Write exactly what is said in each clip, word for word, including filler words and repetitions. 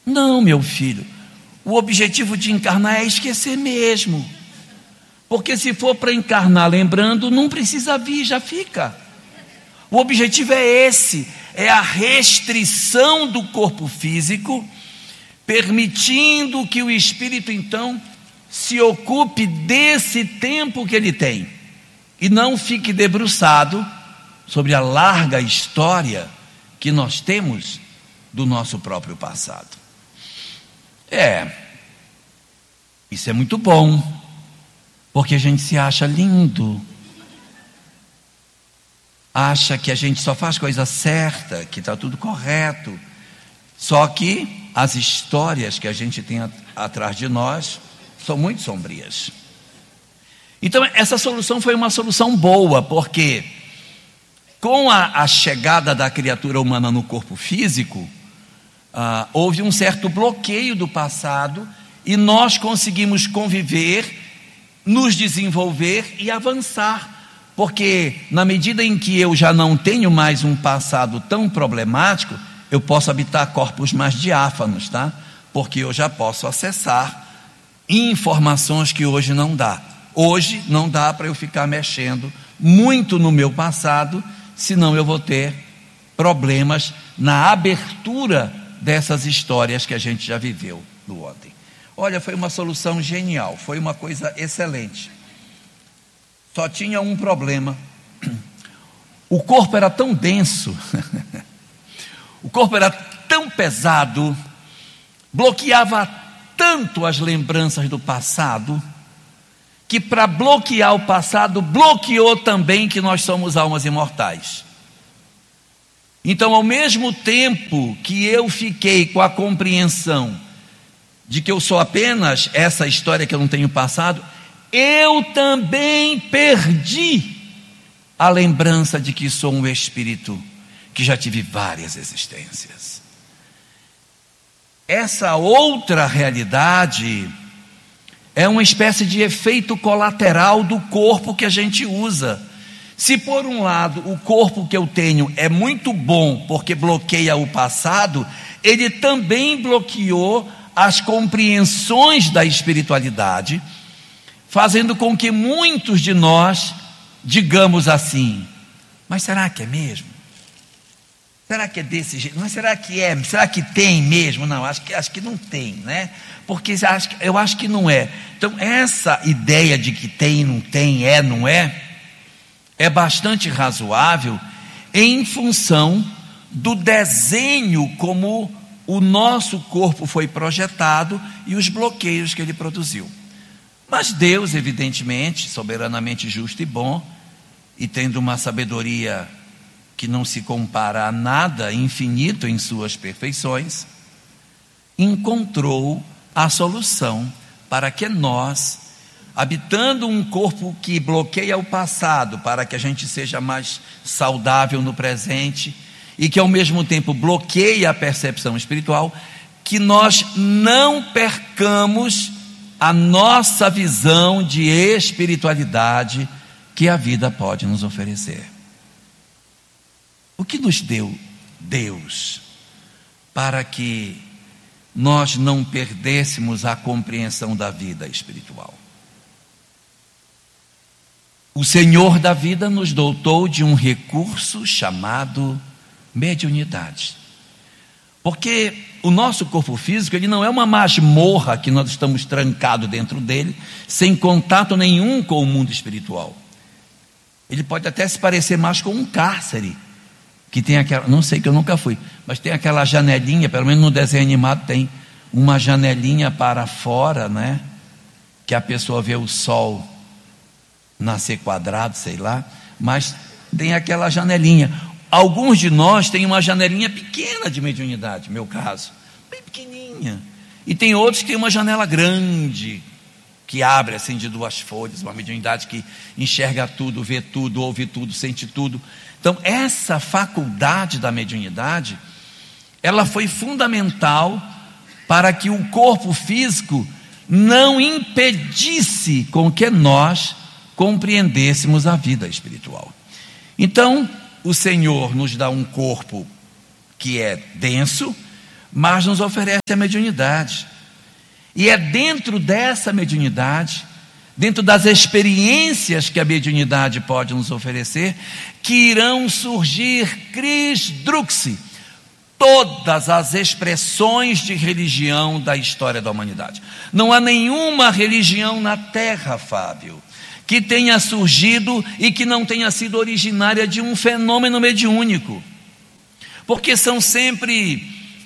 Não, meu filho, o objetivo de encarnar é esquecer mesmo. Porque se for para encarnar lembrando, não precisa vir, já fica. O objetivo é esse, é a restrição do corpo físico, permitindo que o espírito então se ocupe desse tempo que ele tem e não fique debruçado sobre a larga história que nós temos do nosso próprio passado. É, isso é muito bom, porque a gente se acha lindo, acha que a gente só faz coisa certa, que está tudo correto, só que as histórias que a gente tem atrás de nós são muito sombrias. Então essa solução foi uma solução boa, porque com a, a chegada da criatura humana no corpo físico, ah, houve um certo bloqueio do passado e nós conseguimos conviver, nos desenvolver e avançar, porque na medida em que eu já não tenho mais um passado tão problemático, eu posso habitar corpos mais diáfanos, tá? Porque eu já posso acessar informações que hoje não dá. Hoje não dá para eu ficar mexendo muito no meu passado, senão eu vou ter problemas na abertura dessas histórias que a gente já viveu do ontem. Olha, foi uma solução genial, foi uma coisa excelente. Só tinha um problema. O corpo era tão denso, o corpo era tão pesado, bloqueava tanto as lembranças do passado, que para bloquear o passado, bloqueou também que nós somos almas imortais. Então, ao mesmo tempo que eu fiquei com a compreensão de que eu sou apenas essa história que eu não tenho passado, eu também perdi a lembrança de que sou um espírito que já tive várias existências. Essa outra realidade é uma espécie de efeito colateral do corpo que a gente usa. Se por um lado o corpo que eu tenho é muito bom porque bloqueia o passado, ele também bloqueou as compreensões da espiritualidade, fazendo com que muitos de nós digamos assim: mas será que é mesmo? Será que é desse jeito? Mas será que é? Será que tem mesmo? Não, acho que, acho que não tem, né? Porque acho, eu acho que não é. Então essa ideia de que tem, não tem, é, não é, é bastante razoável em função do desenho como o nosso corpo foi projetado e os bloqueios que ele produziu. Mas Deus, evidentemente, soberanamente justo e bom, e tendo uma sabedoria que não se compara a nada, infinito em suas perfeições, encontrou a solução para que nós, habitando um corpo que bloqueia o passado, para que a gente seja mais saudável no presente, e que ao mesmo tempo bloqueia a percepção espiritual, que nós não percamos a nossa visão de espiritualidade que a vida pode nos oferecer. O que nos deu Deus para que nós não perdêssemos a compreensão da vida espiritual? O Senhor da vida nos dotou de um recurso chamado mediunidade. Porque o nosso corpo físico, ele não é uma masmorra que nós estamos trancados dentro dele, sem contato nenhum com o mundo espiritual. Ele pode até se parecer mais com um cárcere, que tem aquela, não sei, que eu nunca fui, mas tem aquela janelinha, pelo menos no desenho animado tem uma janelinha para fora, né? Que a pessoa vê o sol nascer quadrado, sei lá, mas tem aquela janelinha. Alguns de nós têm uma janelinha pequena de mediunidade, meu caso, bem pequenininha, e tem outros que têm uma janela grande, que abre assim de duas folhas, uma mediunidade que enxerga tudo, vê tudo, ouve tudo, sente tudo. Então essa faculdade da mediunidade, ela foi fundamental para que o corpo físico não impedisse com que nós compreendêssemos a vida espiritual. Então o Senhor nos dá um corpo que é denso, mas nos oferece a mediunidade. E é dentro dessa mediunidade, dentro das experiências que a mediunidade pode nos oferecer, que irão surgir Cris Druxi, todas as expressões de religião da história da humanidade. Não há nenhuma religião na Terra, Fábio, que tenha surgido e que não tenha sido originária de um fenômeno mediúnico, porque são sempre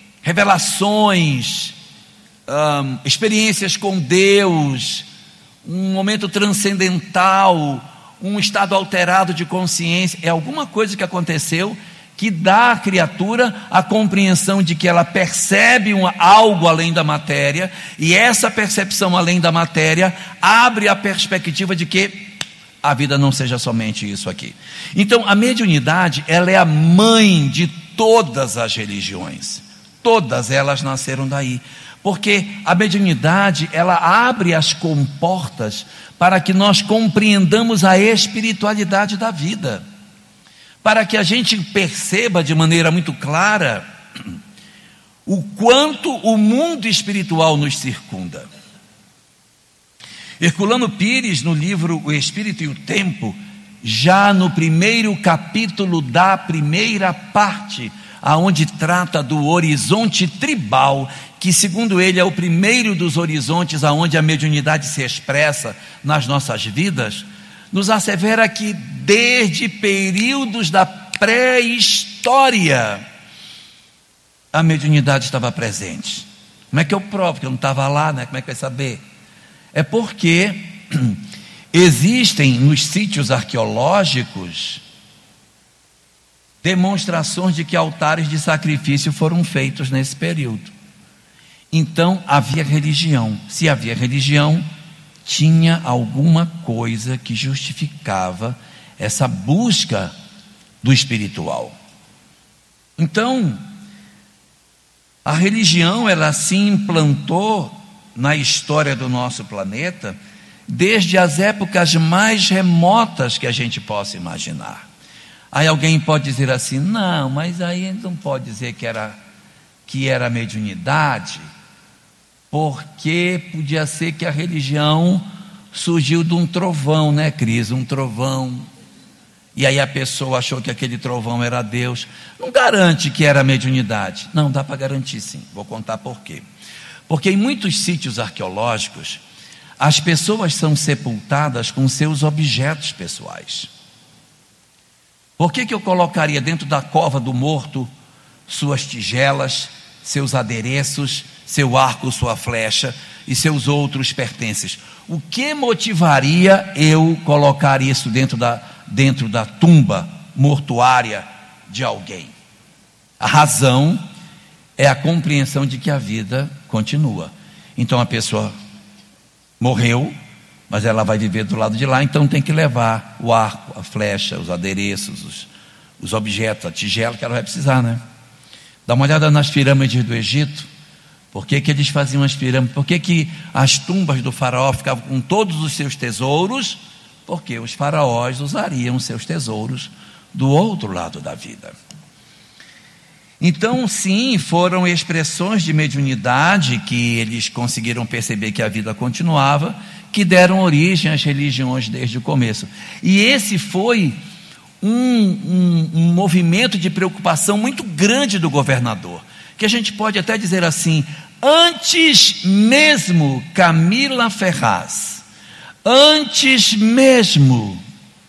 revelações, hum, experiências com Deus, um momento transcendental, um estado alterado de consciência. É alguma coisa que aconteceu que dá à criatura a compreensão de que ela percebe um, algo além da matéria, e essa percepção além da matéria abre a perspectiva de que a vida não seja somente isso aqui. Então a mediunidade, ela é a mãe de todas as religiões, todas elas nasceram daí, porque a mediunidade, ela abre as comportas para que nós compreendamos a espiritualidade da vida, para que a gente perceba de maneira muito clara o quanto o mundo espiritual nos circunda. Herculano Pires, no livro O Espírito e o Tempo, já no primeiro capítulo da primeira parte, aonde trata do horizonte tribal, que segundo ele é o primeiro dos horizontes aonde a mediunidade se expressa nas nossas vidas, nos assevera que desde períodos da pré-história a mediunidade estava presente. Como é que eu provo que eu não estava lá, né? Como é que vai saber? É porque existem nos sítios arqueológicos demonstrações de que altares de sacrifício foram feitos nesse período. Então havia religião. Se havia religião, tinha alguma coisa que justificava essa busca do espiritual. Então, a religião, ela se implantou na história do nosso planeta desde as épocas mais remotas que a gente possa imaginar. Aí alguém pode dizer assim: não, mas aí não pode dizer que era, que era mediunidade, porque podia ser que a religião surgiu de um trovão, né, Cris? Um trovão, e aí a pessoa achou que aquele trovão era Deus. Não garante que era mediunidade. Não, dá para garantir sim, vou contar por quê. Porque em muitos sítios arqueológicos, as pessoas são sepultadas com seus objetos pessoais. Por que que eu colocaria dentro da cova do morto suas tigelas, seus adereços, seu arco, sua flecha e seus outros pertences? O que motivaria eu colocar isso dentro da, dentro da tumba mortuária de alguém? A razão é a compreensão de que a vida continua. Então a pessoa morreu, mas ela vai viver do lado de lá, então tem que levar o arco, a flecha, os adereços, os, os objetos, a tigela que ela vai precisar, né? Dá uma olhada nas pirâmides do Egito. Por que que eles faziam as pirâmides? Por que que as tumbas do faraó ficavam com todos os seus tesouros? Porque os faraós usariam seus tesouros do outro lado da vida. Então, sim, foram expressões de mediunidade que eles conseguiram perceber que a vida continuava, que deram origem às religiões desde o começo. E esse foi um, um, um movimento de preocupação muito grande do governador, que a gente pode até dizer assim: antes mesmo Camila Ferraz, antes mesmo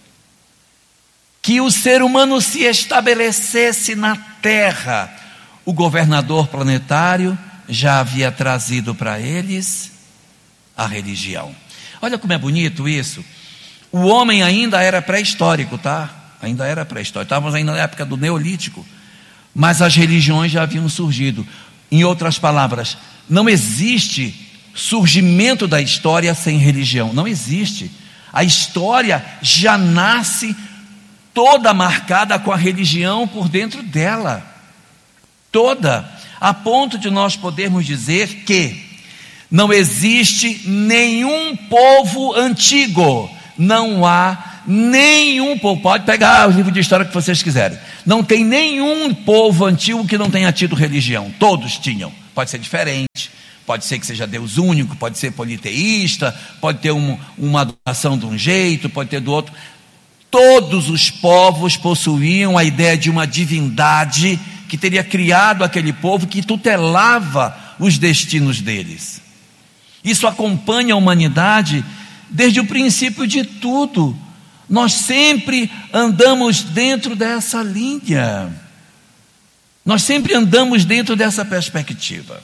que o ser humano se estabelecesse na Terra, o governador planetário já havia trazido para eles a religião. Olha como é bonito isso. O homem ainda era pré-histórico, tá? Ainda era pré-histórico. Estávamos ainda na época do Neolítico, mas as religiões já haviam surgido. Em outras palavras, não existe surgimento da história sem religião. Não existe. A história já nasce toda marcada com a religião por dentro dela, toda, a ponto de nós podermos dizer que não existe nenhum povo antigo, não há nenhum povo, pode pegar o livro de história que vocês quiserem, não tem nenhum povo antigo que não tenha tido religião. Todos tinham. Pode ser diferente, pode ser que seja Deus único, pode ser politeísta, pode ter um, uma adoração de um jeito, pode ter do outro. Todos os povos possuíam a ideia de uma divindade que teria criado aquele povo, que tutelava os destinos deles. Isso acompanha a humanidade desde o princípio de tudo. Nós sempre andamos dentro dessa linha. Nós sempre andamos dentro dessa perspectiva.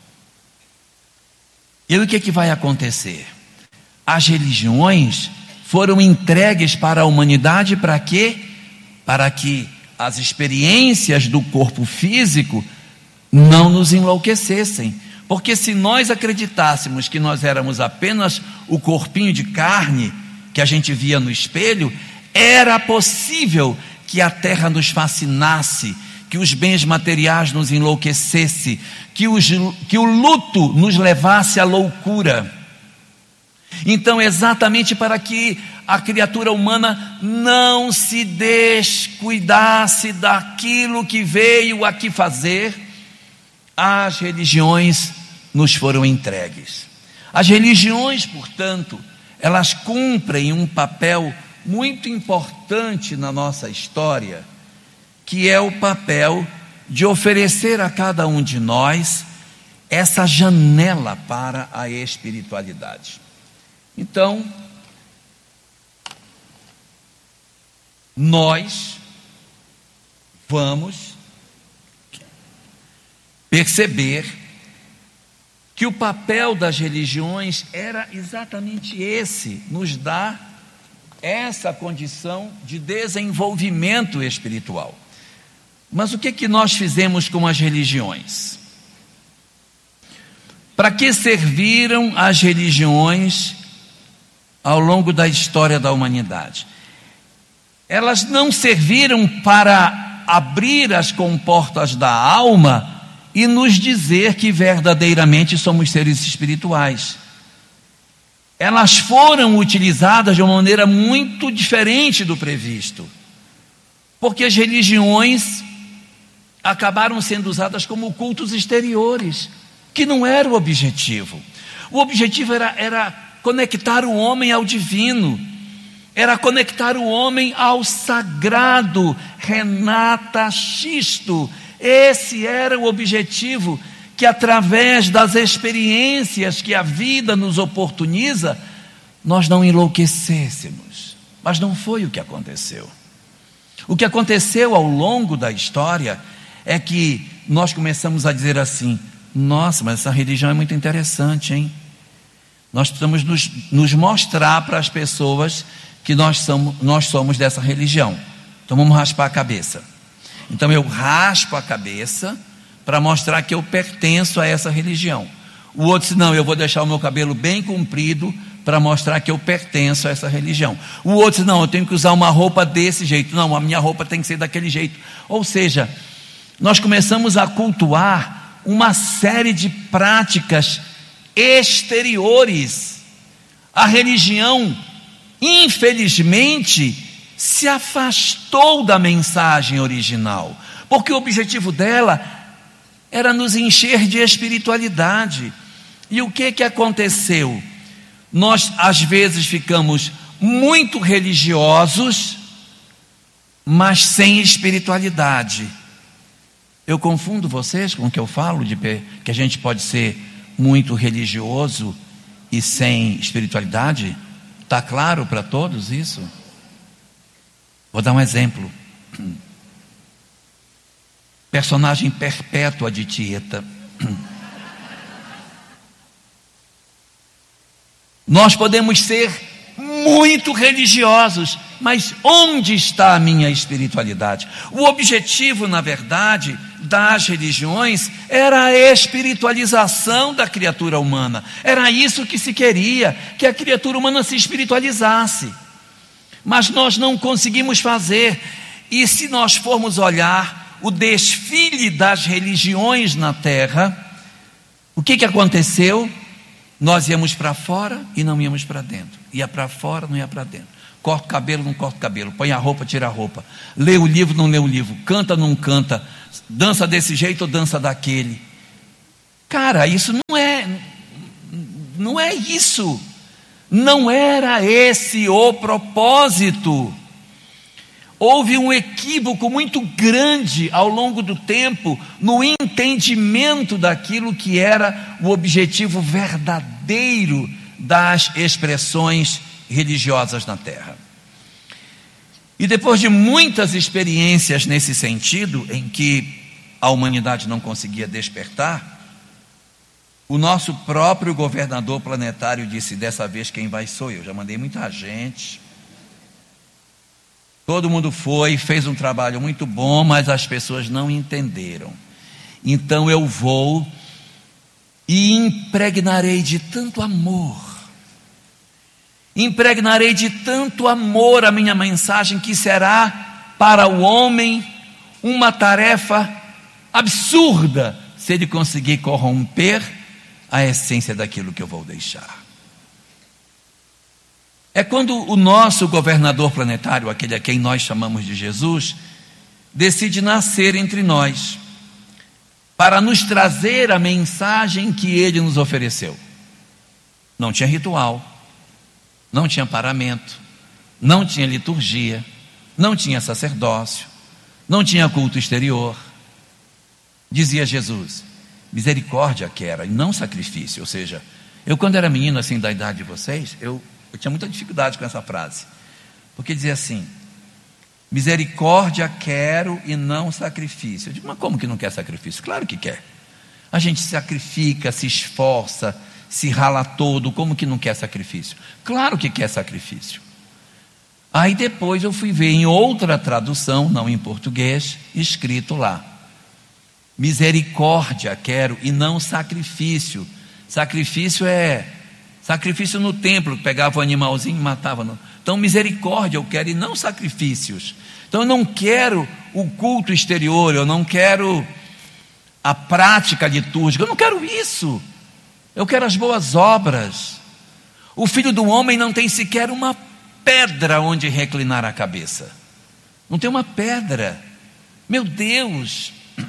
E o que é que vai acontecer? As religiões foram entregues para a humanidade para quê? Para que as experiências do corpo físico não nos enlouquecessem. Porque se nós acreditássemos que nós éramos apenas o corpinho de carne que a gente via no espelho, era possível que a terra nos fascinasse, que os bens materiais nos enlouquecesse, que, os, que o luto nos levasse à loucura. Então, exatamente para que a criatura humana não se descuidasse daquilo que veio aqui fazer, as religiões nos foram entregues. As religiões, portanto, elas cumprem um papel muito importante na nossa história, que é o papel de oferecer a cada um de nós essa janela para a espiritualidade. Então, nós vamos perceber que o papel das religiões era exatamente esse, nos dá essa condição de desenvolvimento espiritual. Mas o que que nós fizemos com as religiões? Para que serviram as religiões ao longo da história da humanidade? Elas não serviram para abrir as comportas da alma e nos dizer que verdadeiramente somos seres espirituais. Elas foram utilizadas de uma maneira muito diferente do previsto, porque as religiões acabaram sendo usadas como cultos exteriores, que não era o objetivo. O objetivo era, era conectar o homem ao divino, era conectar o homem ao sagrado, Renata Xisto. Esse era o objetivo, que através das experiências que a vida nos oportuniza, nós não enlouquecêssemos. Mas não foi o que aconteceu. O que aconteceu ao longo da história é que nós começamos a dizer assim: nossa, mas essa religião é muito interessante, hein? Nós precisamos nos, nos mostrar para as pessoas que nós somos, nós somos dessa religião. Então vamos raspar a cabeça. Então eu raspo a cabeça para mostrar que eu pertenço a essa religião. O outro disse: não, eu vou deixar o meu cabelo bem comprido para mostrar que eu pertenço a essa religião. O outro disse: não, eu tenho que usar uma roupa desse jeito. Não, a minha roupa tem que ser daquele jeito. Ou seja, nós começamos a cultuar uma série de práticas exteriores. A religião, infelizmente, se afastou da mensagem original, porque o objetivo dela era nos encher de espiritualidade. E o que que aconteceu? Nós às vezes ficamos muito religiosos, mas sem espiritualidade. Eu confundo vocês com o que eu falo, de que a gente pode ser muito religioso e sem espiritualidade? Está claro para todos isso? Vou dar um exemplo. Personagem perpétua de Tieta. Nós podemos ser muito religiosos, mas onde está a minha espiritualidade? O objetivo, na verdade, das religiões era a espiritualização da criatura humana. Era isso que se queria, que a criatura humana se espiritualizasse. Mas nós não conseguimos fazer. E se nós formos olhar o desfile das religiões na Terra, o que que aconteceu? Nós íamos para fora e não íamos para dentro. Ia para fora, não ia para dentro. Corta o cabelo, não corta o cabelo. Põe a roupa, tira a roupa. Lê o livro, não lê o livro. Canta, não canta. Dança desse jeito ou dança daquele. Cara, isso não é... Não é isso. Não era esse o propósito. Houve um equívoco muito grande ao longo do tempo no entendimento daquilo que era o objetivo verdadeiro das expressões religiosas na Terra. E depois de muitas experiências nesse sentido, em que a humanidade não conseguia despertar, o nosso próprio governador planetário disse: dessa vez quem vai sou eu. Já mandei muita gente. Todo mundo foi, fez um trabalho muito bom, mas as pessoas não entenderam. Então eu vou e impregnarei de tanto amor, impregnarei de tanto amor a minha mensagem, que será para o homem uma tarefa absurda se ele conseguir corromper a essência daquilo que eu vou deixar. É quando o nosso governador planetário, aquele a quem nós chamamos de Jesus, decide nascer entre nós, para nos trazer a mensagem que ele nos ofereceu. Não tinha ritual, não tinha paramento, não tinha liturgia, não tinha sacerdócio, não tinha culto exterior. Dizia Jesus: misericórdia quero, e não sacrifício. Ou seja, eu quando era menino, assim, da idade de vocês, eu, eu tinha muita dificuldade com essa frase, porque dizia assim: misericórdia quero e não sacrifício. Eu digo, mas como que não quer sacrifício? Claro que quer. A gente se sacrifica, se esforça, se rala todo, como que não quer sacrifício? Claro que quer sacrifício. Aí depois eu fui ver em outra tradução, não em português, escrito lá: misericórdia quero e não sacrifício. Sacrifício é sacrifício no templo, que pegava o animalzinho e matava. No... Então misericórdia eu quero e não sacrifícios. Então eu não quero o culto exterior, eu não quero a prática litúrgica, eu não quero isso. Eu quero as boas obras. O Filho do Homem não tem sequer uma pedra onde reclinar a cabeça. Não tem uma pedra. Meu Deus!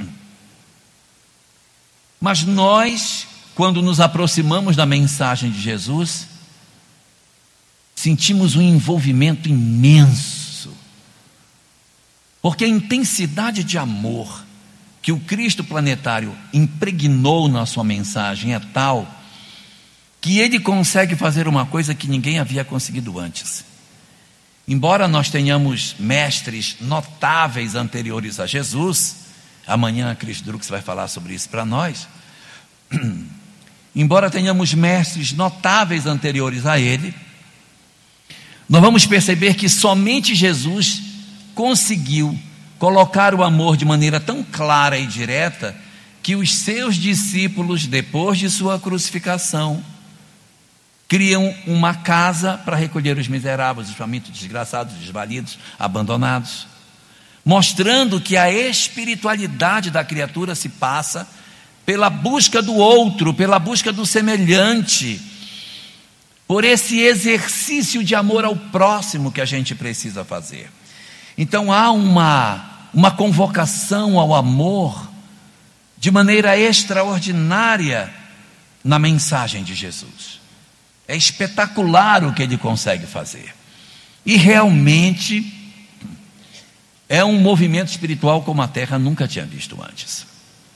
Mas nós, quando nos aproximamos da mensagem de Jesus, sentimos um envolvimento imenso, porque a intensidade de amor que o Cristo planetário impregnou na sua mensagem é tal, que ele consegue fazer uma coisa que ninguém havia conseguido antes. Embora nós tenhamos mestres notáveis anteriores a Jesus, amanhã a Chris Drux vai falar sobre isso para nós. Embora tenhamos mestres notáveis anteriores a ele, nós vamos perceber que somente Jesus conseguiu colocar o amor de maneira tão clara e direta, que os seus discípulos, depois de sua crucificação, criam uma casa para recolher os miseráveis, os famintos, desgraçados, desvalidos, abandonados, mostrando que a espiritualidade da criatura se passa pela busca do outro, pela busca do semelhante, por esse exercício de amor ao próximo que a gente precisa fazer. Então há uma, uma convocação ao amor de maneira extraordinária na mensagem de Jesus. É espetacular o que ele consegue fazer. E realmente é um movimento espiritual como a Terra nunca tinha visto antes.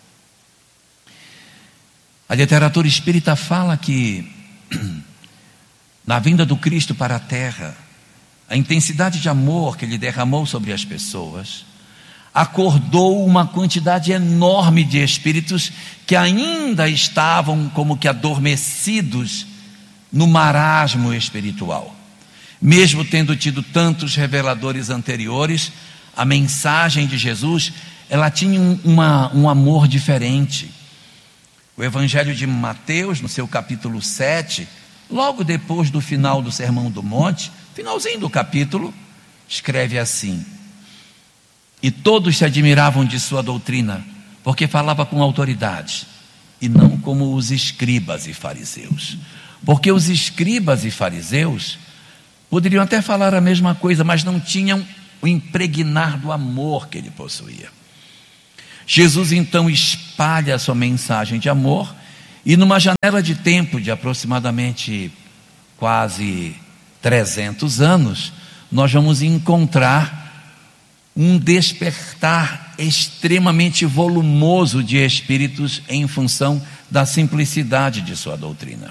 A literatura espírita fala que na vinda do Cristo para a Terra, a intensidade de amor que ele derramou sobre as pessoas acordou uma quantidade enorme de espíritos que ainda estavam como que adormecidos no marasmo espiritual. Mesmo tendo tido tantos reveladores anteriores, a mensagem de Jesus, ela tinha um, uma, um amor diferente. O Evangelho de Mateus, no seu capítulo sete, logo depois do final do Sermão do Monte, finalzinho do capítulo, escreve assim: e todos se admiravam de sua doutrina, porque falava com autoridade, e não como os escribas e fariseus. Porque os escribas e fariseus poderiam até falar a mesma coisa, mas não tinham o impregnar do amor que ele possuía. Jesus então espalha a sua mensagem de amor, e numa janela de tempo de aproximadamente quase trezentos anos, nós vamos encontrar um despertar extremamente volumoso de espíritos em função da simplicidade de sua doutrina.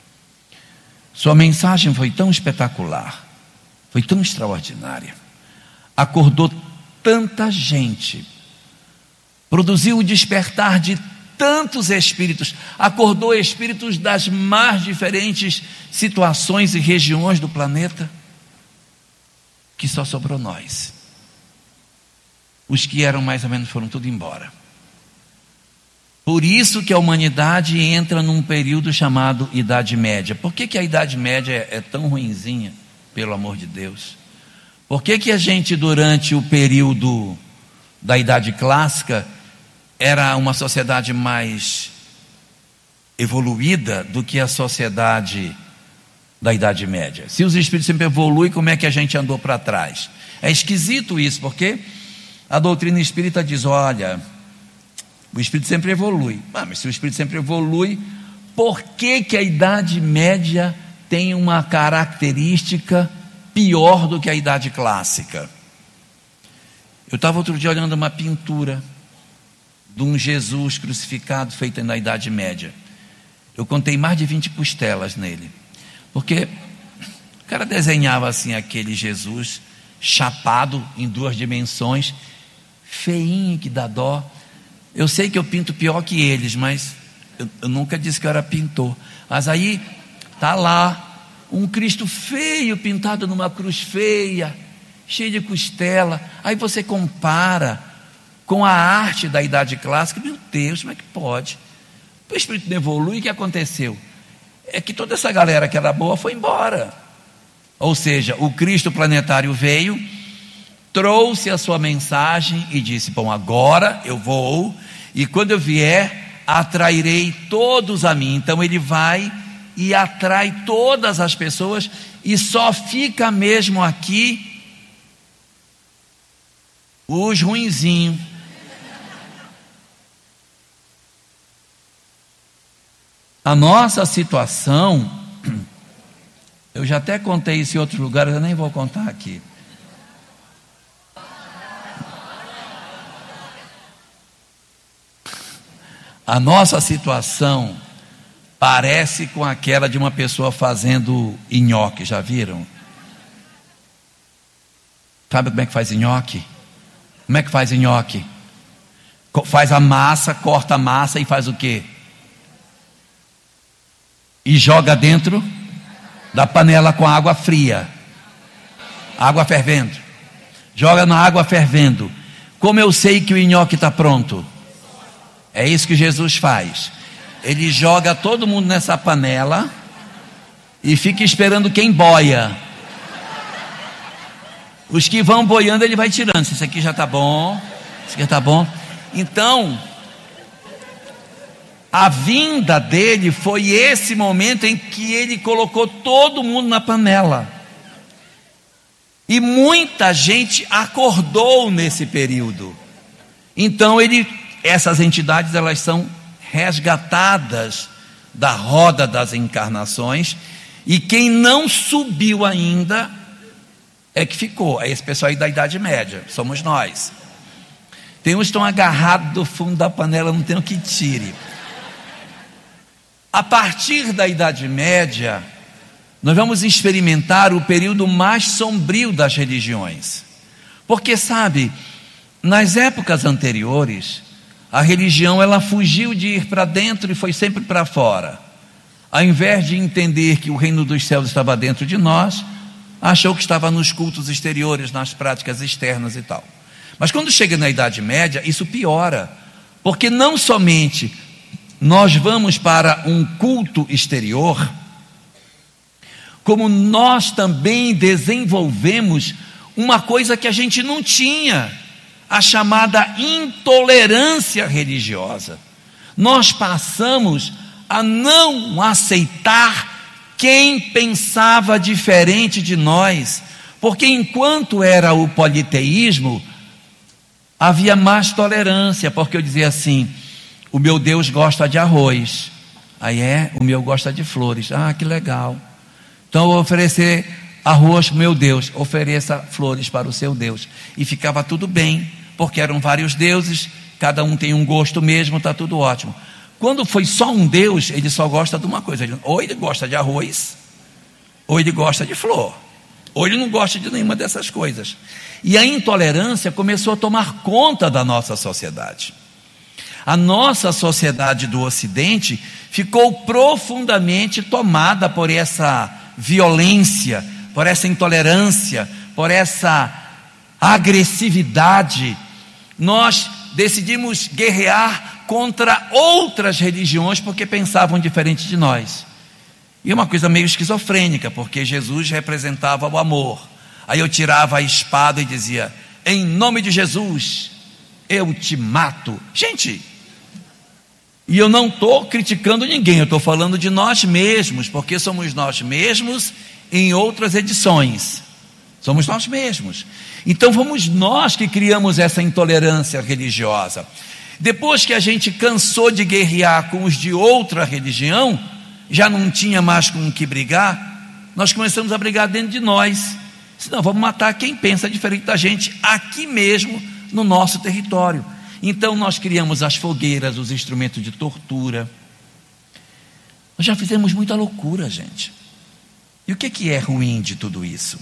Sua mensagem foi tão espetacular, foi tão extraordinária, acordou tanta gente, produziu o despertar de tantos espíritos, acordou espíritos das mais diferentes situações e regiões do planeta, que só sobrou nós. Os que eram mais ou menos foram tudo embora. Por isso que a humanidade entra num período chamado Idade Média. Por que que a Idade Média é, é tão ruinzinha, pelo amor de Deus? Por que que a gente, durante o período da Idade Clássica, era uma sociedade mais evoluída do que a sociedade da Idade Média? Se os espíritos sempre evoluem, como é que a gente andou para trás? É esquisito isso, porque a doutrina espírita diz, olha, o espírito sempre evolui. Ah, mas se o espírito sempre evolui, por que que a Idade Média tem uma característica pior do que a Idade Clássica? Eu estava outro dia olhando uma pintura de um Jesus crucificado feita na Idade Média. Eu contei mais de vinte costelas nele, porque o cara desenhava assim aquele Jesus chapado em duas dimensões, feinho que dá dó. Eu sei que eu pinto pior que eles, mas eu, eu nunca disse que eu era pintor. Mas aí tá lá um Cristo feio pintado numa cruz feia, cheio de costela. Aí você compara com a arte da Idade Clássica. Meu Deus, como é que pode? O espírito não evolui. O que aconteceu? É que toda essa galera que era boa foi embora. Ou seja, o Cristo planetário veio, trouxe a sua mensagem e disse, bom, agora eu vou, e quando eu vier, atrairei todos a mim. Então ele vai e atrai todas as pessoas, e só fica mesmo aqui os ruinzinhos. A nossa situação, eu já até contei isso em outros lugares, eu nem vou contar aqui. A nossa situação parece com aquela de uma pessoa fazendo nhoque, já viram? Sabe como é que faz nhoque? Como é que faz nhoque? Faz a massa, corta a massa e faz o quê? E joga dentro da panela com água fria, água fervendo. Joga na água fervendo. Como eu sei que o nhoque está pronto? É isso que Jesus faz. Ele joga todo mundo nessa panela e fica esperando quem boia. Os que vão boiando, ele vai tirando. Isso aqui já está bom, isso aqui está bom. Então, a vinda dele foi esse momento em que ele colocou todo mundo na panela. E muita gente acordou nesse período. Então ele, essas entidades, elas são resgatadas da roda das encarnações, e quem não subiu ainda é que ficou. É esse pessoal aí da Idade Média, somos nós. Tem uns que estão agarrados do fundo da panela, não tem o que tire. A partir da Idade Média, nós vamos experimentar o período mais sombrio das religiões. Porque, sabe, nas épocas anteriores, a religião ela fugiu de ir para dentro e foi sempre para fora. Ao invés de entender que o reino dos céus estava dentro de nós, achou que estava nos cultos exteriores, nas práticas externas e tal. Mas quando chega na Idade Média, isso piora. Porque não somente nós vamos para um culto exterior, como nós também desenvolvemos uma coisa que a gente não tinha, a chamada intolerância religiosa. Nós passamos a não aceitar quem pensava diferente de nós, porque enquanto era o politeísmo, havia mais tolerância, porque eu dizia assim: o meu Deus gosta de arroz, aí é, o meu gosta de flores. Ah, que legal. Então eu vou oferecer arroz para o meu Deus, ofereça flores para o seu Deus. E ficava tudo bem, porque eram vários deuses, cada um tem um gosto mesmo, está tudo ótimo. Quando foi só um Deus, ele só gosta de uma coisa: ou ele gosta de arroz, ou ele gosta de flor, ou ele não gosta de nenhuma dessas coisas. E a intolerância começou a tomar conta da nossa sociedade. A nossa sociedade do Ocidente ficou profundamente tomada por essa violência, por essa intolerância, por essa agressividade. Nós decidimos guerrear contra outras religiões porque pensavam diferente de nós. E uma coisa meio esquizofrênica, porque Jesus representava o amor. Aí eu tirava a espada e dizia: em nome de Jesus, eu te mato. Gente, e eu não estou criticando ninguém, eu estou falando de nós mesmos, porque somos nós mesmos em outras edições. Somos nós mesmos. Então fomos nós que criamos essa intolerância religiosa. Depois que a gente cansou de guerrear com os de outra religião, já não tinha mais com o que brigar, nós começamos a brigar dentro de nós. Senão vamos matar quem pensa diferente da gente aqui mesmo no nosso território. Então nós criamos as fogueiras, os instrumentos de tortura. Nós já fizemos muita loucura, gente. E o que que é ruim de tudo isso?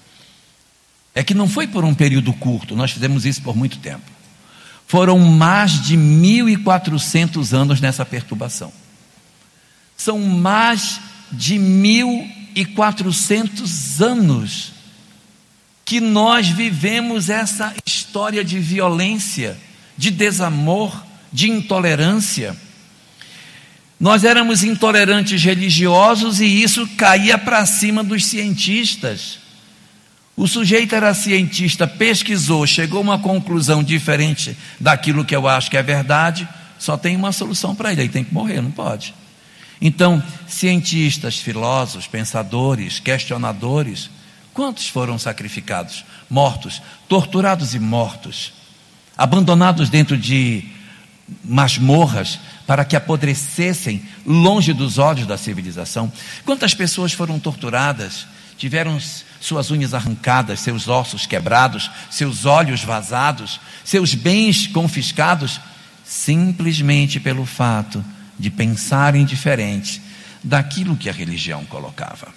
É que não foi por um período curto, nós fizemos isso por muito tempo. Foram mais de mil e quatrocentos anos nessa perturbação. São mais de mil e quatrocentos anos que nós vivemos essa história de violência, de desamor, de intolerância. Nós éramos intolerantes religiosos e isso caía para cima dos cientistas. O sujeito era cientista, pesquisou, chegou a uma conclusão diferente daquilo que eu acho que é verdade, só tem uma solução para ele: ele tem que morrer, não pode. Então, cientistas, filósofos, pensadores, questionadores, quantos foram sacrificados, mortos, torturados e mortos, abandonados dentro de masmorras para que apodrecessem longe dos olhos da civilização? Quantas pessoas foram torturadas, tiveram suas unhas arrancadas, seus ossos quebrados, seus olhos vazados, seus bens confiscados, simplesmente pelo fato de pensarem diferente daquilo que a religião colocava.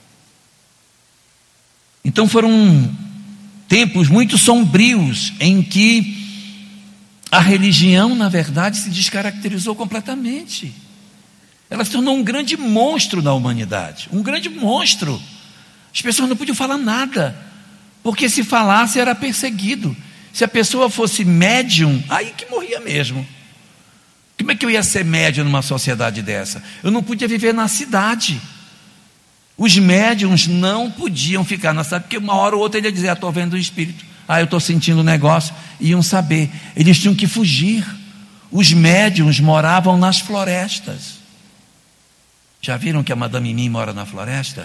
Então foram tempos muito sombrios em que a religião, na verdade, se descaracterizou completamente. Ela se tornou um grande monstro na humanidade, um grande monstro. As pessoas não podiam falar nada, porque se falasse era perseguido. Se a pessoa fosse médium, aí que morria mesmo. Como é que eu ia ser médium numa sociedade dessa? Eu não podia viver na cidade. Os médiums não podiam ficar na cidade, porque uma hora ou outra ele ia dizer: ah, estou vendo o espírito, ah, eu estou sentindo um negócio. Iam saber, eles tinham que fugir. Os médiums moravam nas florestas. Já viram que a Madame Mim mora na floresta?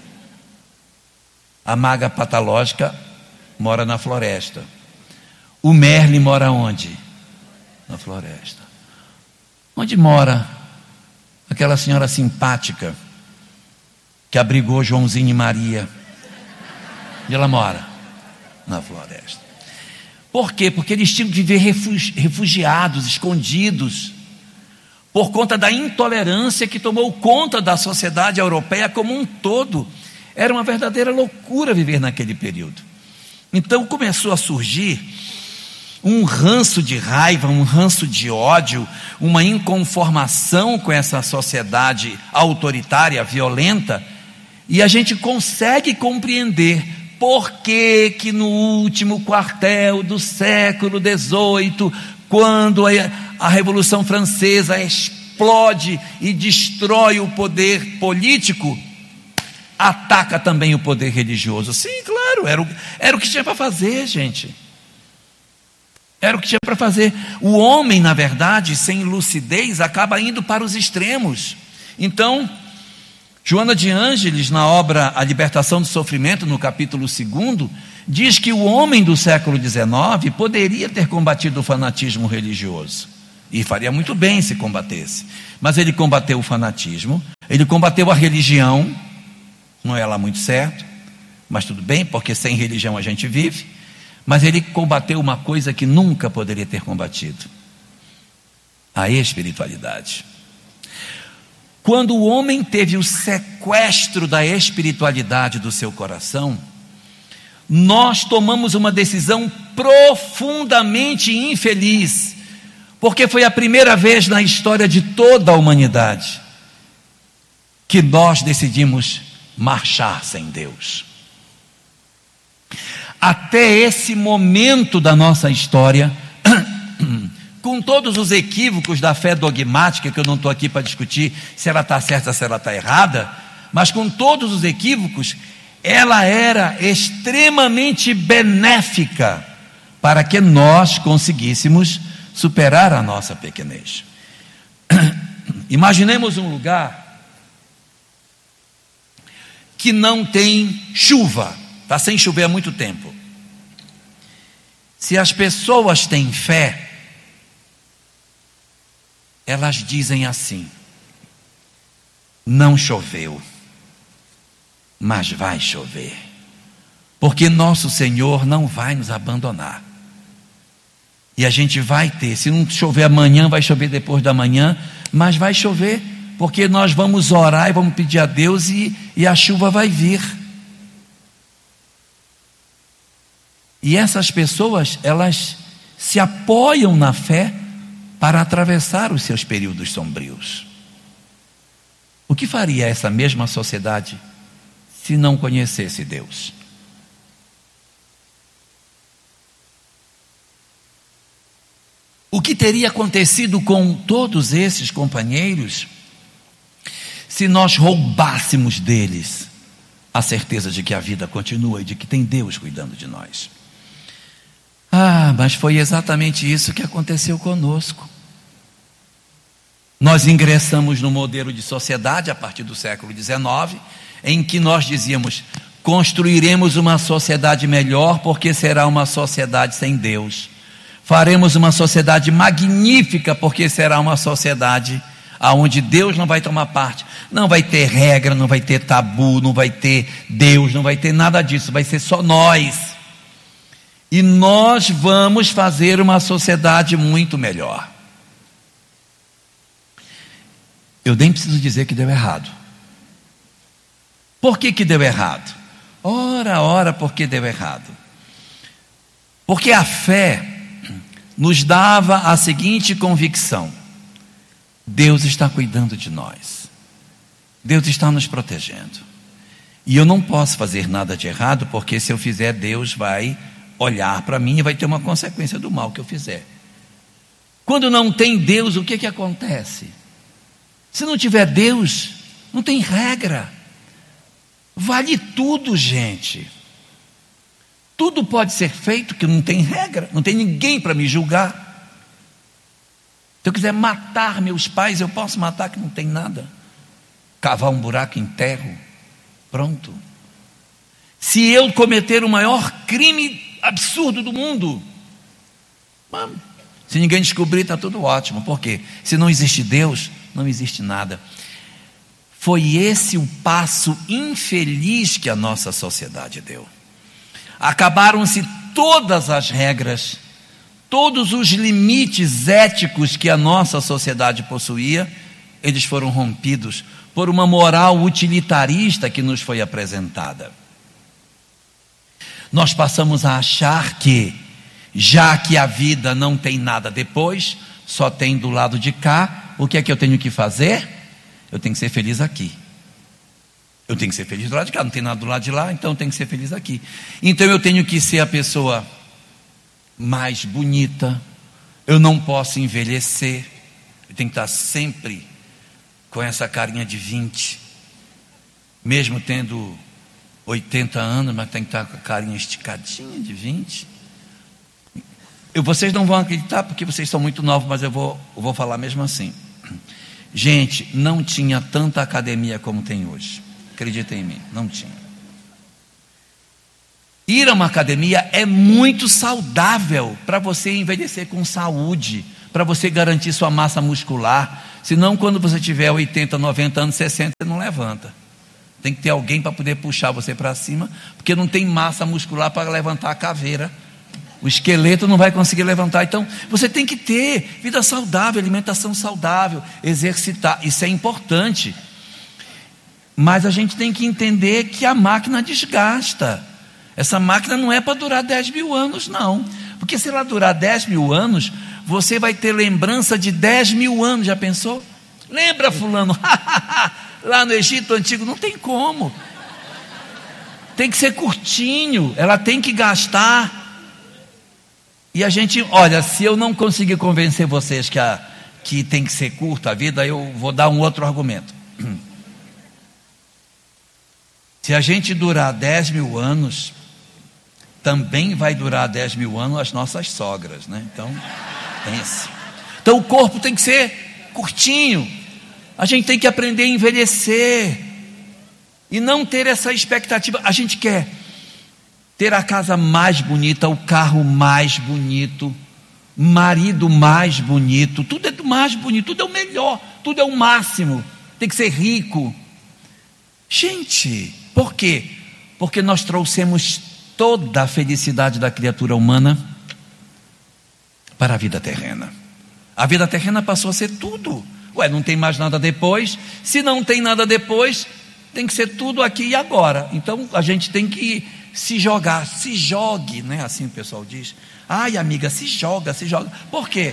A maga patológica mora na floresta. O Merlin mora onde? Na floresta. Onde mora aquela senhora simpática que abrigou Joãozinho e Maria? Onde ela mora? Na floresta. Por quê? Porque eles tinham que viver refugiados, escondidos, por conta da intolerância que tomou conta da sociedade europeia como um todo. Era uma verdadeira loucura viver naquele período. Então começou a surgir um ranço de raiva, um ranço de ódio, uma inconformação com essa sociedade autoritária, violenta, e a gente consegue compreender por que que no último quartel do século dezoito, quando a, a Revolução Francesa explode e destrói o poder político, ataca também o poder religioso. Sim, claro, era o, era o que tinha para fazer, gente. Era o que tinha para fazer. O homem, na verdade, sem lucidez, acaba indo para os extremos. Então, Joana de Ângeles, na obra A Libertação do Sofrimento, no capítulo segundo, diz que o homem do século dezenove poderia ter combatido o fanatismo religioso, e faria muito bem se combatesse, mas ele combateu o fanatismo, ele combateu a religião, não é lá muito certo, mas tudo bem, porque sem religião a gente vive, mas ele combateu uma coisa que nunca poderia ter combatido: a espiritualidade. Quando o homem teve o sequestro da espiritualidade do seu coração, nós tomamos uma decisão profundamente infeliz, porque foi a primeira vez na história de toda a humanidade que nós decidimos marchar sem Deus. Até esse momento da nossa história, com todos os equívocos da fé dogmática, que eu não estou aqui para discutir se ela está certa, se ela está errada, mas com todos os equívocos, ela era extremamente benéfica para que nós conseguíssemos superar a nossa pequenez. Imaginemos um lugar que não tem chuva, está sem chover há muito tempo. Se as pessoas têm fé, elas dizem assim: não choveu, mas vai chover, porque nosso Senhor não vai nos abandonar, e a gente vai ter, se não chover amanhã, vai chover depois da manhã, mas vai chover, porque nós vamos orar e vamos pedir a Deus, e, e a chuva vai vir. E essas pessoas, elas se apoiam na fé para atravessar os seus períodos sombrios. O que faria essa mesma sociedade se não conhecesse Deus? O que teria acontecido com todos esses companheiros se nós roubássemos deles a certeza de que a vida continua e de que tem Deus cuidando de nós? Ah, mas foi exatamente isso que aconteceu conosco. Nós ingressamos no modelo de sociedade a partir do século dezenove, em que nós dizíamos: construiremos uma sociedade melhor, porque será uma sociedade sem Deus. Faremos uma sociedade magnífica, porque será uma sociedade onde Deus não vai tomar parte. Não vai ter regra, não vai ter tabu, não vai ter Deus, não vai ter nada disso, vai ser só nós. E nós vamos fazer uma sociedade muito melhor. Eu nem preciso dizer que deu errado. Por que que deu errado? Ora, ora, por que deu errado? Porque a fé nos dava a seguinte convicção: Deus está cuidando de nós, Deus está nos protegendo, e eu não posso fazer nada de errado, porque se eu fizer, Deus vai olhar para mim e vai ter uma consequência do mal que eu fizer. Quando não tem Deus, o que que acontece? Se não tiver Deus, não tem regra. Vale tudo, gente. Tudo pode ser feito, que não tem regra, não tem ninguém para me julgar. Se eu quiser matar meus pais, eu posso matar, que não tem nada. Cavar um buraco, enterro, pronto. Se eu cometer o maior crime absurdo do mundo, mano, se ninguém descobrir, está tudo ótimo. Por quê? Se não existe Deus, não existe nada. Foi esse o passo infeliz que a nossa sociedade deu. Acabaram-se todas as regras, todos os limites éticos que a nossa sociedade possuía, eles foram rompidos por uma moral utilitarista que nos foi apresentada. Nós passamos a achar que, já que a vida não tem nada depois, só tem do lado de cá, o que é que eu tenho que fazer? Eu tenho que ser feliz aqui. Eu tenho que ser feliz do lado de cá, não tem nada do lado de lá, então eu tenho que ser feliz aqui. Então eu tenho que ser a pessoa mais bonita, eu não posso envelhecer, eu tenho que estar sempre com essa carinha de vinte, mesmo tendo oitenta anos, mas tem que estar com a carinha esticadinha de vinte. Eu, vocês não vão acreditar porque vocês são muito novos, mas eu vou, eu vou falar mesmo assim. Gente, não tinha tanta academia como tem hoje. Acreditem em mim, não tinha. Ir a uma academia é muito saudável para você envelhecer com saúde, para você garantir sua massa muscular. Senão, quando você tiver oitenta, noventa anos, sessenta, você não levanta. Tem que ter alguém para poder puxar você para cima, porque não tem massa muscular para levantar a caveira. O esqueleto não vai conseguir levantar. Então, você tem que ter vida saudável, alimentação saudável, exercitar. Isso é importante. Mas a gente tem que entender que a máquina desgasta. Essa máquina não é para durar dez mil anos, não. Porque se ela durar dez mil anos, você vai ter lembrança de dez mil anos. Já pensou? Lembra, fulano? Lá no Egito Antigo, não tem como. Tem que ser curtinho, ela tem que gastar. E a gente, olha, se eu não conseguir convencer vocês que, a, que tem que ser curta a vida, eu vou dar um outro argumento. Se a gente durar dez mil anos, também vai durar dez mil anos as nossas sogras, né? Então, pense. Então o corpo tem que ser curtinho. A gente tem que aprender a envelhecer e não ter essa expectativa. A gente quer ter a casa mais bonita, o carro mais bonito, marido mais bonito, tudo é do mais bonito, tudo é o melhor, tudo é o máximo. Tem que ser rico. Gente, por quê? Porque nós trouxemos toda a felicidade da criatura humana para a vida terrena. A vida terrena passou a ser tudo. Ué, não tem mais nada depois. Se não tem nada depois, tem que ser tudo aqui e agora. Então a gente tem que se jogar, se jogue, né? Assim o pessoal diz. Ai, amiga, se joga, se joga. Por quê?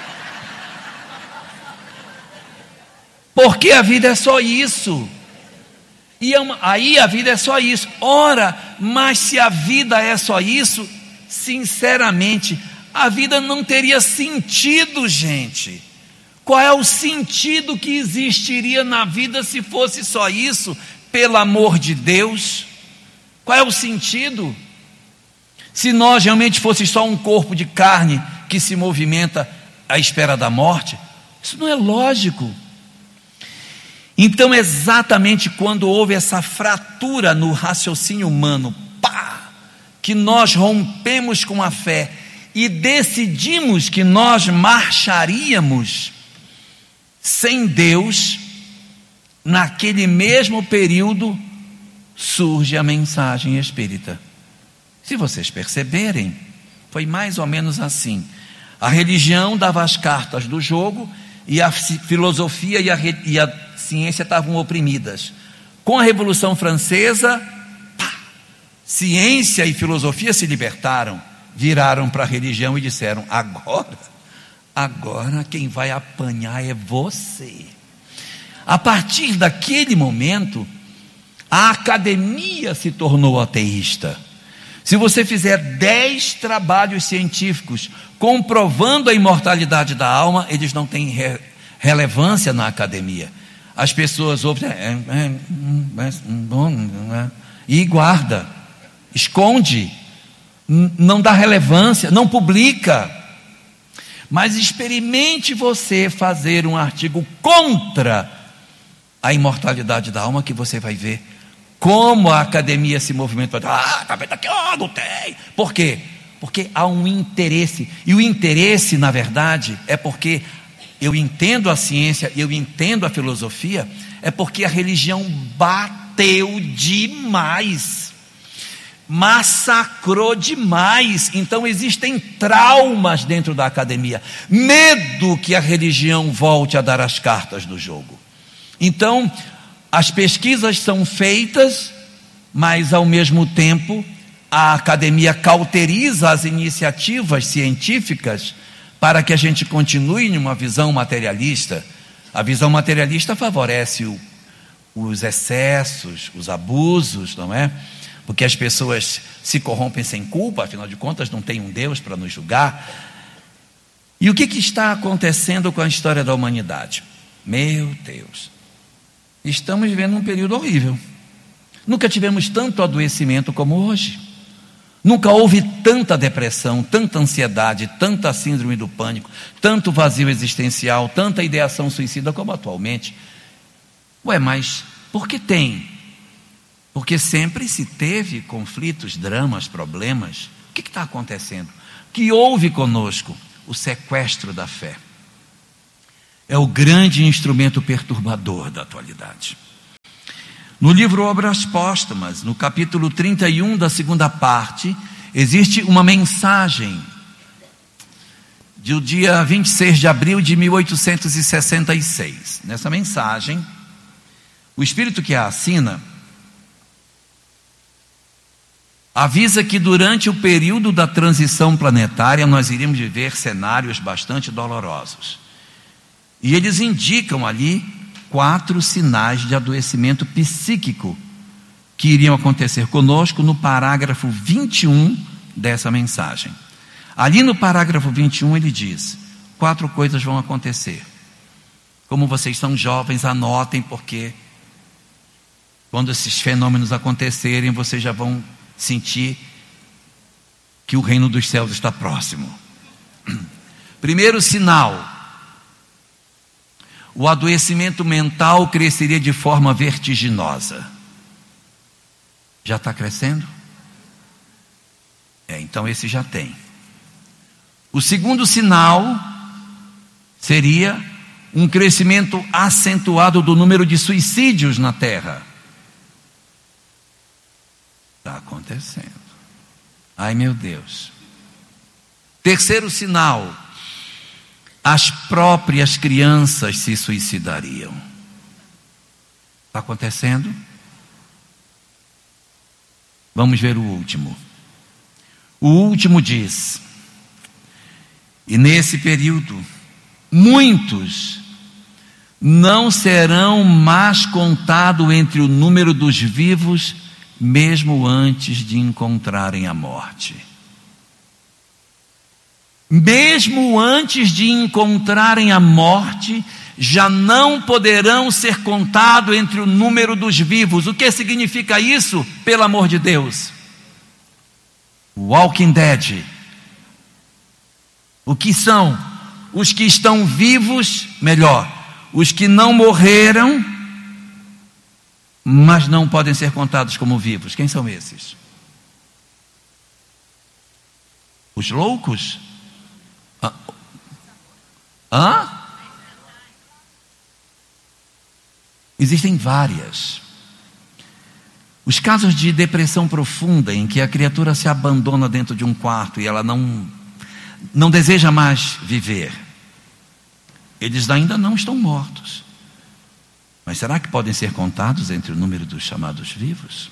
Porque a vida é só isso. E aí a vida é só isso. Ora, mas se a vida é só isso, sinceramente, a vida não teria sentido, gente. Qual é o sentido que existiria na vida se fosse só isso? Pelo amor de Deus. Qual é o sentido? Se nós realmente fosse só um corpo de carne que se movimenta à espera da morte, isso não é lógico. Então, exatamente quando houve essa fratura no raciocínio humano, pá, que nós rompemos com a fé e decidimos que nós marcharíamos sem Deus, naquele mesmo período surge a mensagem espírita. Se vocês perceberem, foi mais ou menos assim. A religião dava as cartas do jogo e a filosofia e a, e a ciência estavam oprimidas. Com a Revolução Francesa, pá, ciência e filosofia se libertaram, viraram para a religião e disseram: agora, agora quem vai apanhar é você. A partir daquele momento, a academia se tornou ateísta. Se você fizer dez trabalhos científicos comprovando a imortalidade da alma, eles não têm re- relevância na academia. As pessoas ouvem e guarda, esconde, não dá relevância, não publica. Mas experimente você fazer um artigo contra a imortalidade da alma, que você vai ver como a academia se movimenta. Ah, tá vendo aqui? Oh, não tem. Por quê? Porque há um interesse. E o interesse, na verdade, é porque eu entendo a ciência, eu entendo a filosofia, é porque a religião bateu demais, massacrou demais. Então existem traumas dentro da academia, medo que a religião volte a dar as cartas do jogo. Então as pesquisas são feitas, mas ao mesmo tempo a academia cauteriza as iniciativas científicas para que a gente continue em uma visão materialista. A visão materialista favorece o, os excessos, os abusos, não é? Porque as pessoas se corrompem sem culpa, afinal de contas não tem um Deus para nos julgar. E o que, que está acontecendo com a história da humanidade? Meu Deus, estamos vivendo um período horrível. Nunca tivemos tanto adoecimento como hoje. Nunca houve tanta depressão, tanta ansiedade, tanta síndrome do pânico, tanto vazio existencial, tanta ideação suicida como atualmente. Ué, mas por que tem? Porque sempre se teve conflitos, dramas, problemas. O que está acontecendo? O que houve conosco? O sequestro da fé. É o grande instrumento perturbador da atualidade. No livro Obras Póstumas, no capítulo trinta e um da segunda parte, existe uma mensagem do dia vinte e seis de abril de mil oitocentos e sessenta e seis. Nessa mensagem, o Espírito que a assina avisa que durante o período da transição planetária nós iríamos viver cenários bastante dolorosos. E eles indicam ali quatro sinais de adoecimento psíquico que iriam acontecer conosco no parágrafo vinte e um dessa mensagem. Ali no parágrafo vinte e um ele diz: quatro coisas vão acontecer. Como vocês são jovens, anotem, porque quando esses fenômenos acontecerem, vocês já vão sentir que o reino dos céus está próximo. Primeiro sinal: o adoecimento mental cresceria de forma vertiginosa. Já está crescendo? É, então esse já tem. O segundo sinal seria um crescimento acentuado do número de suicídios na Terra. Está acontecendo. Ai, meu Deus. Terceiro sinal: as próprias crianças se suicidariam. Está acontecendo? Vamos ver o último. O último diz: e nesse período, muitos não serão mais contados entre o número dos vivos, mesmo antes de encontrarem a morte. Mesmo antes de encontrarem a morte, já não poderão ser contados entre o número dos vivos. O que significa isso, pelo amor de Deus? Walking Dead. O que são? Os que estão vivos, melhor, os que não morreram, mas não podem ser contados como vivos. Quem são esses? Os loucos? Hã? Existem várias. Os casos de depressão profunda, em que a criatura se abandona dentro de um quarto e ela não, não deseja mais viver, eles ainda não estão mortos. Mas será que podem ser contados entre o número dos chamados vivos?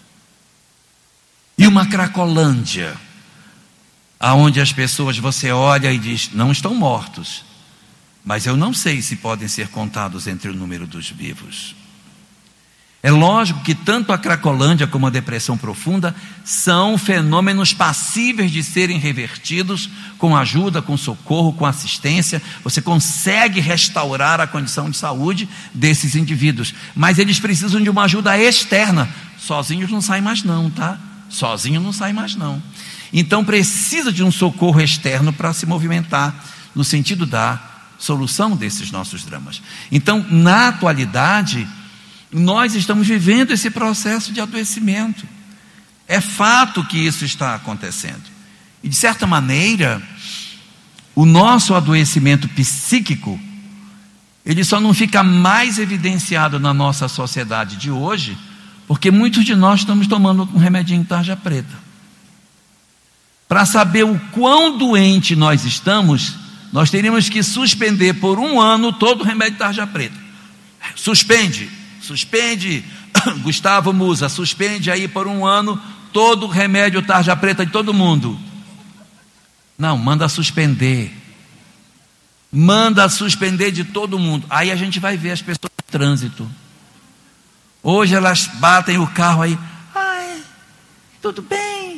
E uma Cracolândia, aonde as pessoas, você olha e diz, não estão mortos, mas eu não sei se podem ser contados entre o número dos vivos. É lógico que tanto a Cracolândia como a depressão profunda são fenômenos passíveis de serem revertidos com ajuda, com socorro, com assistência. Você consegue restaurar a condição de saúde desses indivíduos, mas eles precisam de uma ajuda externa. Sozinhos não saem mais não, tá? Sozinho não sai mais não. Então precisa de um socorro externo para se movimentar no sentido da solução desses nossos dramas. Então, na atualidade, nós estamos vivendo esse processo de adoecimento. É fato que isso está acontecendo. E de certa maneira, o nosso adoecimento psíquico, ele só não fica mais evidenciado na nossa sociedade de hoje, porque muitos de nós estamos tomando um remedinho tarja preta. Para saber o quão doente nós estamos, nós teríamos que suspender por um ano todo o remédio tarja preta. Suspende, suspende, Gustavo Musa, suspende aí por um ano todo o remédio tarja preta de todo mundo. Não, manda suspender. Manda suspender de todo mundo. Aí a gente vai ver as pessoas no trânsito. Hoje elas batem o carro aí. Ai, tudo bem?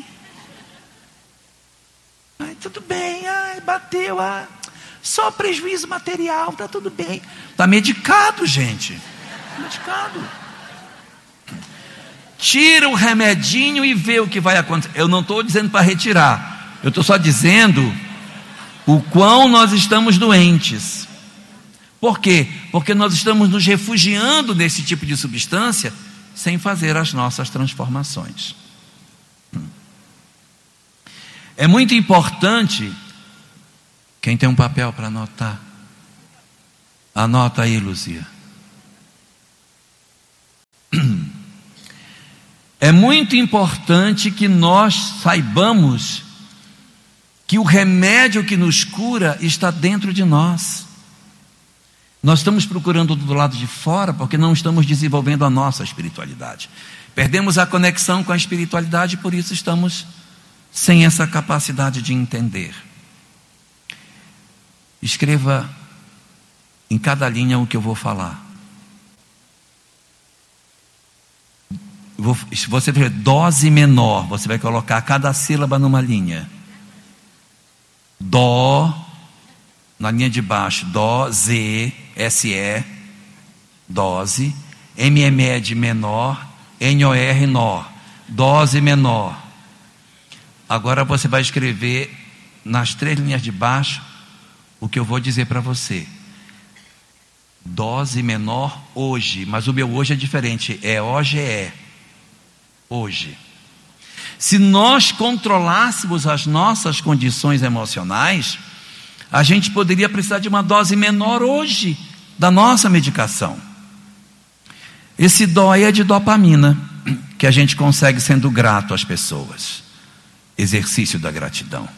Ai, tudo bem. Ai, bateu. Ai, só prejuízo material, tá tudo bem. Tá medicado, gente. Medicado. tira o remedinho e vê o que vai acontecer. Eu não estou dizendo para retirar, eu estou só dizendo o quão nós estamos doentes. Por quê? Porque nós estamos nos refugiando nesse tipo de substância sem fazer as nossas transformações. É muito importante. Quem tem um papel para anotar? Anota aí, Luzia. É muito importante que nós saibamos que o remédio que nos cura está dentro de nós. Nós estamos procurando do lado de fora porque não estamos desenvolvendo a nossa espiritualidade. Perdemos a conexão com a espiritualidade e por isso estamos sem essa capacidade de entender. Escreva em cada linha o que eu vou falar. Vou, se você ver dose menor, você vai colocar cada sílaba numa linha. Dó, na linha de baixo, Dó, Z, S E, dose. M M E de menor, N O R, nó, dose menor. Agora você vai escrever nas três linhas de baixo o que eu vou dizer para você. Dose menor hoje, mas o meu hoje é diferente, é O G E, hoje. Se nós controlássemos as nossas condições emocionais, a gente poderia precisar de uma dose menor hoje da nossa medicação. Esse dó aí é de dopamina, que a gente consegue sendo grato às pessoas. Exercício da gratidão.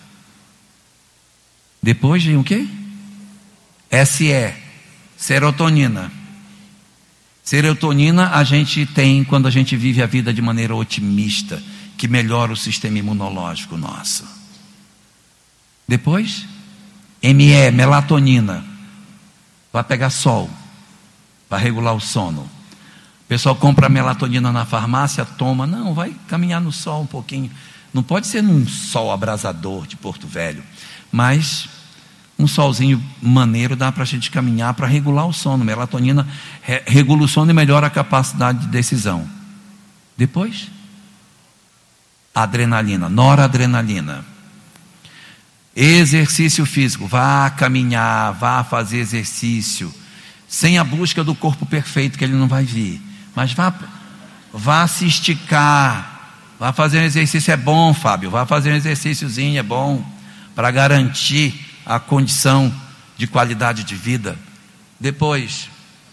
Depois vem o quê? S E, serotonina. Serotonina a gente tem quando a gente vive a vida de maneira otimista, que melhora o sistema imunológico nosso. Depois, M E, melatonina. Vai pegar sol, para regular o sono. O pessoal compra melatonina na farmácia, toma. Não, vai caminhar no sol um pouquinho. Não pode ser num sol abrasador de Porto Velho, mas um solzinho maneiro dá para a gente caminhar para regular o sono. Melatonina re- regula o sono e melhora a capacidade de decisão. Depois, adrenalina, noradrenalina. Exercício físico, vá caminhar, vá fazer exercício, sem a busca do corpo perfeito, que ele não vai vir, mas vá, vá se esticar. Vá fazer um exercício, é bom, Fábio. Vá fazer um exercíciozinho, é bom, para garantir a condição de qualidade de vida. Depois,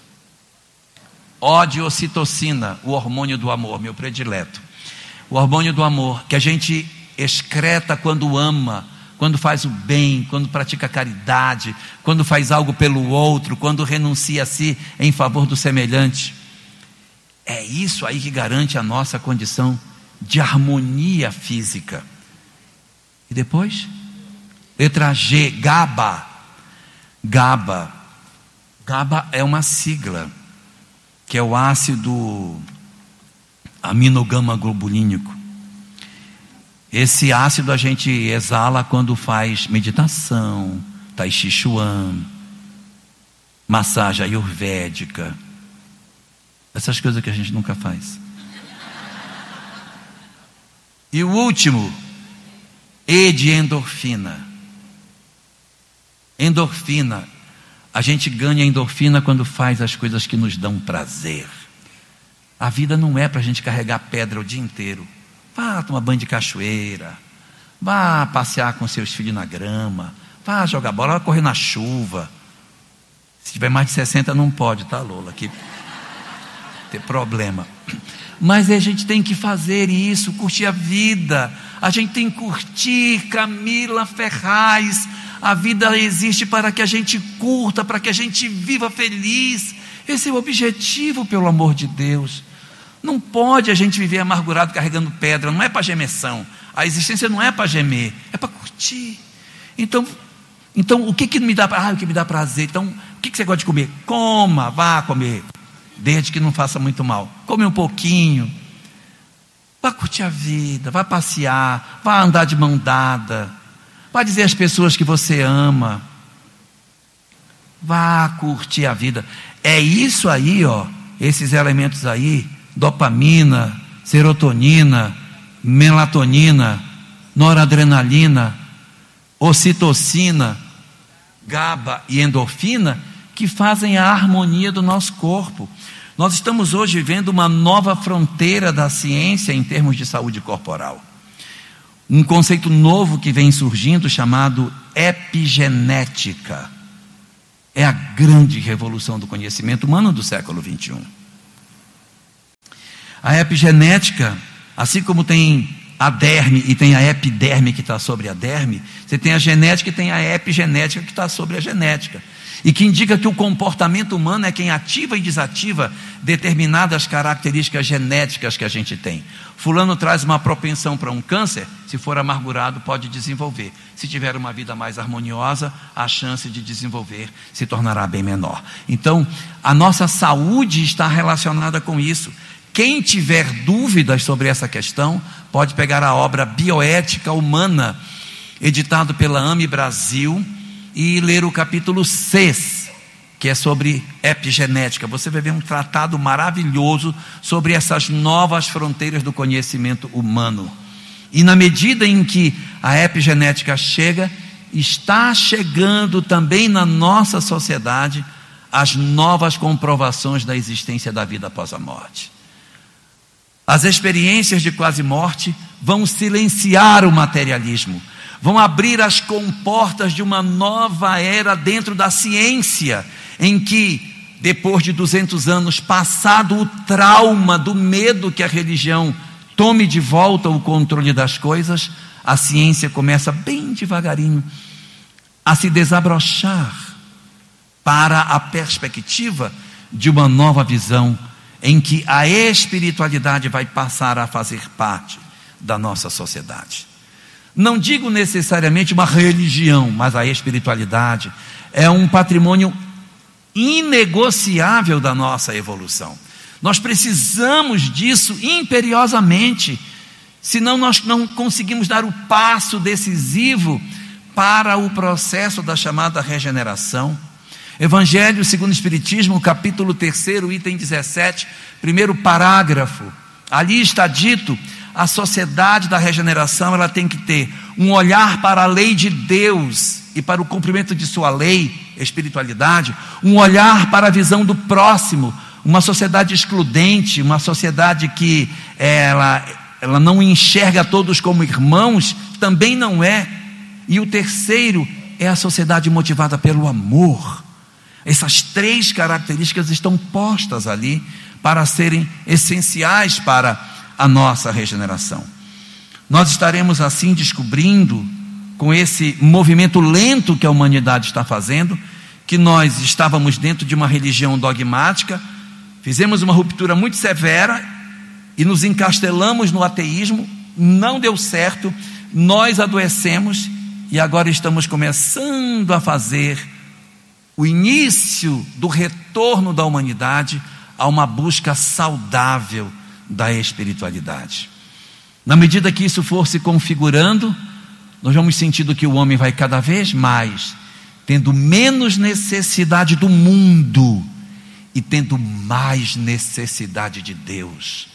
odiocitocina, o hormônio do amor, meu predileto. O hormônio do amor, que a gente excreta quando ama, quando faz o bem, quando pratica caridade, quando faz algo pelo outro, quando renuncia a si em favor do semelhante. É isso aí que garante a nossa condição de harmonia física. E depois, letra G, GABA. GABA. GABA é uma sigla, que é o ácido aminogama-globulínico. Esse ácido a gente exala quando faz meditação, tai chi chuan, massagem ayurvédica, essas coisas que a gente nunca faz. E o último, E de endorfina. Endorfina. A gente ganha endorfina quando faz as coisas que nos dão prazer. A vida não é para a gente carregar pedra o dia inteiro. Vá tomar banho de cachoeira. Vá passear com seus filhos na grama. Vá jogar bola, vá correr na chuva. Se tiver mais de sessenta não pode, tá, Lola? Que ter problema. Mas a gente tem que fazer isso, curtir a vida. A gente tem que curtir. Camila Ferraz, a vida existe para que a gente curta, para que a gente viva feliz. Esse é o objetivo, pelo amor de Deus. Não pode a gente viver amargurado carregando pedra. Não é para gemeção. A existência não é para gemer, é para curtir. Então, então o que que me dá, ah, o que me dá prazer? Então, o que que você gosta de comer? Coma, vá comer, desde que não faça muito mal. Come um pouquinho. Vá curtir a vida, vá passear, vá andar de mão dada, vá dizer às pessoas que você ama. Vá curtir a vida. É isso aí, ó, esses elementos aí, dopamina, serotonina, melatonina, noradrenalina, ocitocina, GABA e endorfina, que fazem a harmonia do nosso corpo. Nós estamos hoje vivendo uma nova fronteira da ciência em termos de saúde corporal. Um conceito novo que vem surgindo chamado epigenética. É a grande revolução do conhecimento humano do século vinte e um. A epigenética, assim como tem a derme e tem a epiderme que está sobre a derme, você tem a genética e tem a epigenética que está sobre a genética, e que indica que o comportamento humano é quem ativa e desativa determinadas características genéticas que a gente tem. Fulano traz uma propensão para um câncer, se for amargurado pode desenvolver. Se tiver uma vida mais harmoniosa, a chance de desenvolver se tornará bem menor. Então, a nossa saúde está relacionada com isso. Quem tiver dúvidas sobre essa questão, pode pegar a obra Bioética Humana, editado pela A M E Brasil, e ler o capítulo seis, que é sobre epigenética. Você vai ver um tratado maravilhoso sobre essas novas fronteiras do conhecimento humano. E na medida em que a epigenética chega, está chegando também na nossa sociedade as novas comprovações da existência da vida após a morte. As experiências de quase morte vão silenciar o materialismo, vão abrir as comportas de uma nova era dentro da ciência, em que, depois de duzentos anos, passado o trauma do medo que a religião tome de volta o controle das coisas, a ciência começa bem devagarinho a se desabrochar para a perspectiva de uma nova visão, em que a espiritualidade vai passar a fazer parte da nossa sociedade. Não digo necessariamente uma religião, mas a espiritualidade é um patrimônio inegociável da nossa evolução. Nós precisamos disso imperiosamente, senão nós não conseguimos dar o passo decisivo para o processo da chamada regeneração. Evangelho segundo o Espiritismo, capítulo terceiro, item dezessete, primeiro parágrafo. Ali está dito: a sociedade da regeneração, ela tem que ter um olhar para a lei de Deus e para o cumprimento de sua lei, espiritualidade, um olhar para a visão do próximo. Uma sociedade excludente, uma sociedade que ela, ela não enxerga todos como irmãos, também não é. E o terceiro é a sociedade motivada pelo amor. Essas três características estão postas ali para serem essenciais para a nossa regeneração. Nós estaremos assim descobrindo, com esse movimento lento que a humanidade está fazendo, que nós estávamos dentro de uma religião dogmática, fizemos uma ruptura muito severa e nos encastelamos no ateísmo, não deu certo, nós adoecemos e agora estamos começando a fazer o início do retorno da humanidade a uma busca saudável da espiritualidade. Na medida que isso for se configurando, nós vamos sentindo que o homem vai cada vez mais tendo menos necessidade do mundo e tendo mais necessidade de Deus.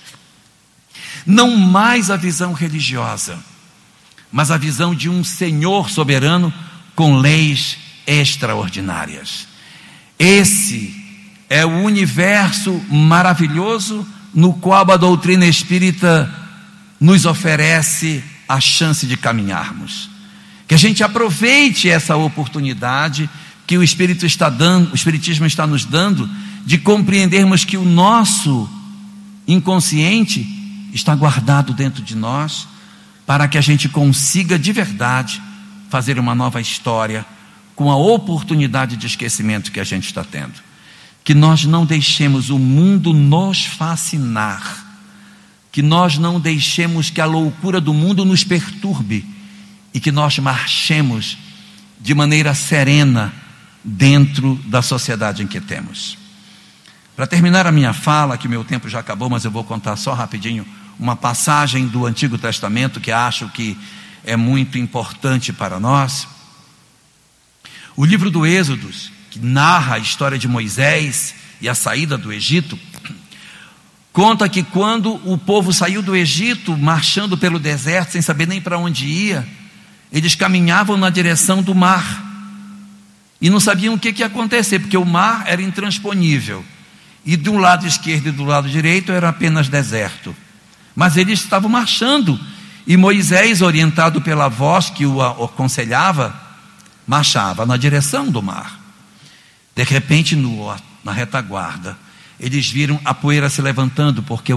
Não mais a visão religiosa, mas a visão de um Senhor soberano com leis extraordinárias. Esse é o universo maravilhoso no qual a doutrina espírita nos oferece a chance de caminharmos. Que a gente aproveite essa oportunidade que o Espírito está dando, o Espiritismo está nos dando, de compreendermos que o nosso inconsciente está guardado dentro de nós, para que a gente consiga de verdade fazer uma nova história com a oportunidade de esquecimento que a gente está tendo. Que nós não deixemos o mundo nos fascinar, que nós não deixemos que a loucura do mundo nos perturbe e que nós marchemos de maneira serena dentro da sociedade em que temos. Para terminar a minha fala, que o meu tempo já acabou, mas eu vou contar só rapidinho uma passagem do Antigo Testamento que acho que é muito importante para nós. O livro do Êxodo, que narra a história de Moisés e a saída do Egito, Conta que quando o povo saiu do Egito, marchando pelo deserto, sem saber nem para onde ia, eles caminhavam na direção do mar, e não sabiam o que, que ia acontecer, porque o mar era intransponível, e do lado esquerdo e do lado direito era apenas deserto, mas eles estavam marchando, e Moisés, orientado pela voz que o aconselhava, marchava na direção do mar. De repente, no, na retaguarda, eles viram a poeira se levantando, porque